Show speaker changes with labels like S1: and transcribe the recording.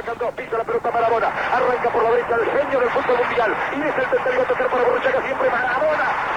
S1: marcando, pisa la pelota Maradona, arranca por la derecha el genio del fútbol mundial, y es el tercero a tocar para Borruchaga, siempre Maradona.